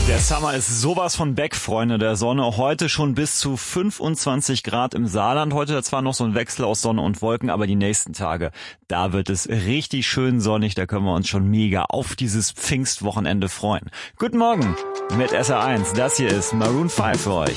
Der Summer ist sowas von back, Freunde der Sonne. Heute schon bis zu 25 Grad im Saarland. Heute zwar noch so ein Wechsel aus Sonne und Wolken, aber die nächsten Tage, da wird es richtig schön sonnig. Da können wir uns schon mega auf dieses Pfingstwochenende freuen. Guten Morgen mit SR1. Das hier ist Maroon 5 für euch.